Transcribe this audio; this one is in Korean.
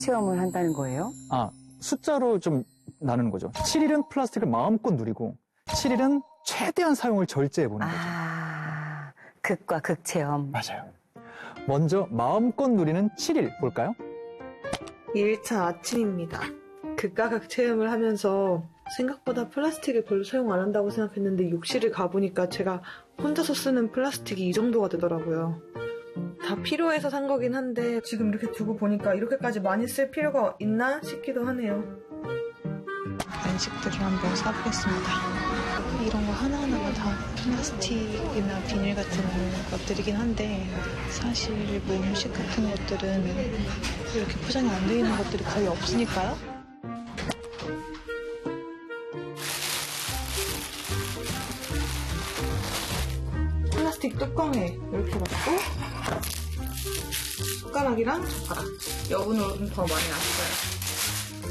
체험을 한다는 거예요? 숫자로 좀 나누는 거죠. 7일은 플라스틱을 마음껏 누리고 7일은 최대한 사용을 절제해보는 거죠. 극과 극 체험. 맞아요. 먼저 마음껏 누리는 7일 볼까요? 2일차 아침입니다. 극과 극 체험을 하면서 생각보다 플라스틱을 별로 사용 안 한다고 생각했는데 욕실을 가보니까 제가 혼자서 쓰는 플라스틱이 이 정도가 되더라고요. 다 필요해서 산 거긴 한데 지금 이렇게 두고 보니까 이렇게까지 많이 쓸 필요가 있나 싶기도 하네요. 간식들을 한번 사보겠습니다. 이런 거 하나하나가 다 플라스틱이나 비닐 같은 것들이긴 한데 사실 뭐 음식 같은 것들은 이렇게 포장이 안 되어 있는 것들이 거의 없으니까요. 플라스틱 뚜껑에 이렇게 넣고 숟가락이랑 젓가락 여분으로 좀 더 많이 놨어요.